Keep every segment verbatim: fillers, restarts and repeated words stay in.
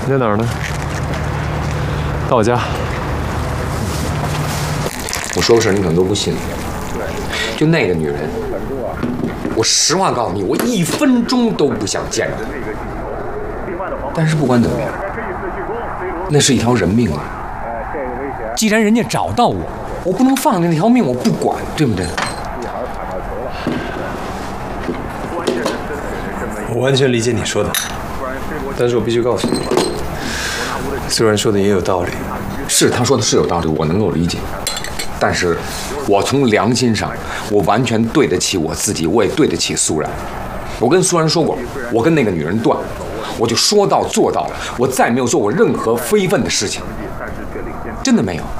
你在哪儿呢？到我家。 我说个事儿，你可能都不信。就那个女人，我实话告诉你，我一分钟都不想见着她。但是不管怎么样，那是一条人命啊！既然人家找到我，我不能放下那条命，我不管，对不对？ 我完全理解你说的，但是我必须告诉你，虽然说的也有道理， 是他说的是有道理，我能够理解。但是，我从良心上，我完全对得起我自己，我也对得起苏然。我跟苏然说过，我跟那个女人断了，我就说到做到了，我再没有做过任何非分的事情，真的没有。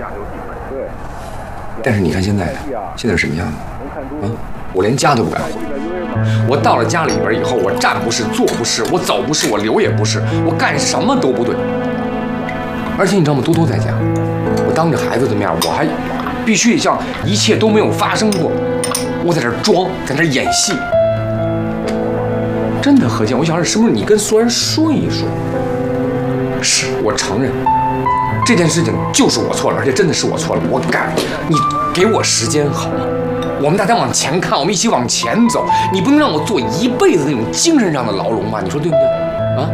但是你看现在，现在是什么样子？啊，我连家都不敢回。我到了家里边以后，我站不是，坐不是，我走不是，我留也不是，我干什么都不对。而且你知道吗？多多在家，我当着孩子的面，我还必须得像一切都没有发生过，我在这装，在这演戏。真的，何健，我想是不是你跟苏然说一说？是我承认，这件事情就是我错了，而且真的是我错了，我改。你给我时间好吗？我们大家往前看，我们一起往前走。你不能让我做一辈子那种精神上的牢笼吧？你说对不对？啊？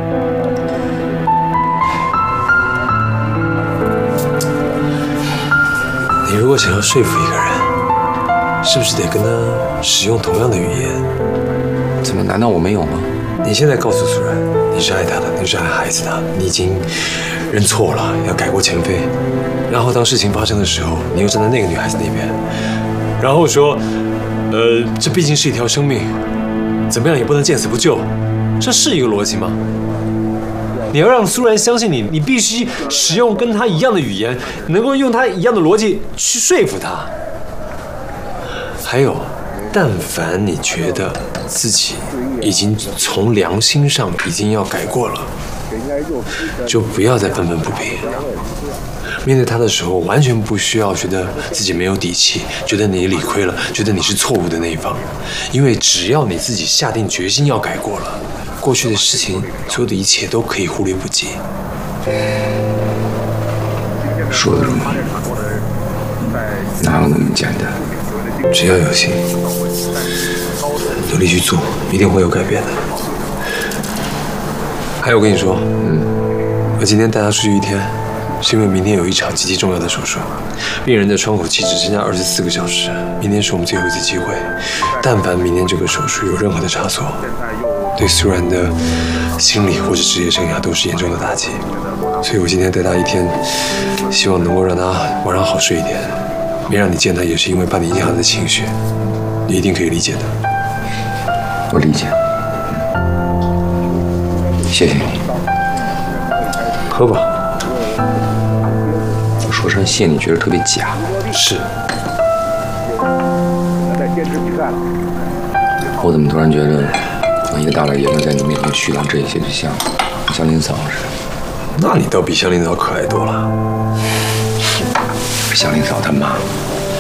你如果想要说服一个人，是不是得跟他使用同样的语言？ 怎么？难道我没有吗？ 你现在告诉苏然，你是爱他的，你是爱孩子的，你已经认错了，要改过前非。然后当事情发生的时候，你又站在那个女孩子那边，然后说，呃，这毕竟是一条生命，怎么样也不能见死不救，这是一个逻辑吗？你要让苏然相信你，你必须使用跟他一样的语言，能够用他一样的逻辑去说服他。还有，但凡你觉得自己已经从良心上已经要改过了，就不要再愤愤不平。面对他的时候，完全不需要觉得自己没有底气，觉得你理亏了，觉得你是错误的那一方，因为只要你自己下定决心要改过了，过去的事情，所有的一切都可以忽略不计。 说得容易，哪有那么简单？ 只要有心，努力去做，一定会有改变的。还有，我跟你说，嗯，我今天带他出去一天，是因为明天有一场极其重要的手术，病人的窗口期只剩下二十四个小时，明天是我们最后一次机会。但凡明天这个手术有任何的差错，对苏然的心理或者职业生涯都是严重的打击。所以我今天带他一天，希望能够让他晚上好睡一点。没让你见他，也是因为怕你影响他的情绪，你一定可以理解的。 我理解，谢谢你。 喝吧。 我说声谢，你觉得特别假？ 是。 我怎么突然觉得，我一个大老爷们在你面前絮叨这些，就像祥林嫂似的？ 那你倒比祥林嫂可爱多了。 祥林嫂她妈。